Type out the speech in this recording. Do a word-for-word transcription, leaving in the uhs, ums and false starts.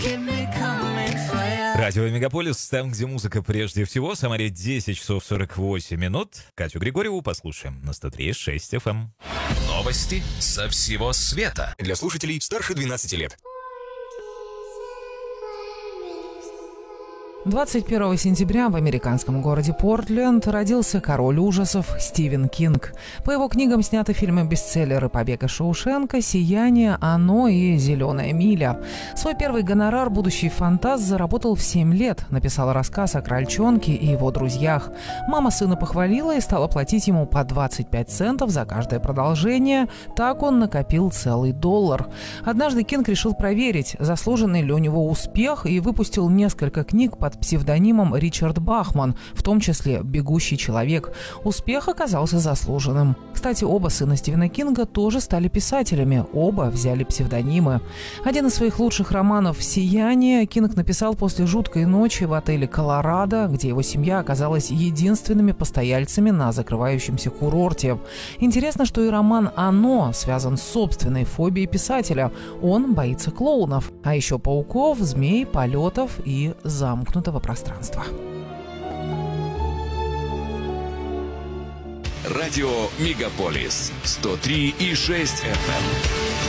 Радио Мегаполис, там, где музыка прежде всего. Самаре десять часов сорок восемь минут. Катю Григорьеву послушаем на сто три и шесть эф эм. Новости со всего света. Для слушателей старше двенадцати лет. двадцать первого сентября в американском городе Портленд родился король ужасов Стивен Кинг. По его книгам сняты фильмы-бестселлеры «Побег из Шоушенка», «Сияние», «Оно» и «Зеленая миля». Свой первый гонорар будущий фантаст заработал в семь лет. Написал рассказ о крольчонке и его друзьях. Мама сына похвалила и стала платить ему по двадцать пять центов за каждое продолжение. Так он накопил целый доллар. Однажды Кинг решил проверить, заслуженный ли у него успех, и выпустил несколько книг под псевдонимом Ричард Бахман, в том числе «Бегущий человек». Успех оказался заслуженным. Кстати, оба сына Стивена Кинга тоже стали писателями, оба взяли псевдонимы. Один из своих лучших романов «Сияние» Кинг написал после жуткой ночи в отеле «Колорадо», где его семья оказалась единственными постояльцами на закрывающемся курорте. Интересно, что и роман «Оно» связан с собственной фобией писателя. Он боится клоунов, а еще пауков, змей, полетов и замкнутых пространства. Радио Мегаполис сто три и шесть эф эм.